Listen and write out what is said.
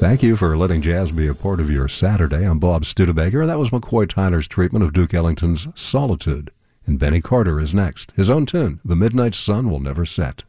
Thank you for letting jazz be a part of your Saturday. I'm Bob Studebaker. That was McCoy Tyner's treatment of Duke Ellington's Solitude. And Benny Carter is next. His own tune, The Midnight Sun Will Never Set.